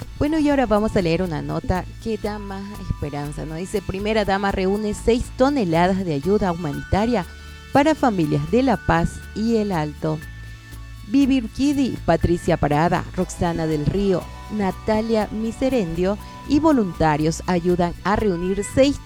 Bueno, y ahora vamos a leer una nota que da más esperanza, ¿no? Dice, primera dama reúne 6 toneladas de ayuda humanitaria para familias de La Paz y El Alto. Vivi Urquidi, Patricia Parada, Roxana del Río, Natalia Miserendio y voluntarios ayudan a reunir 6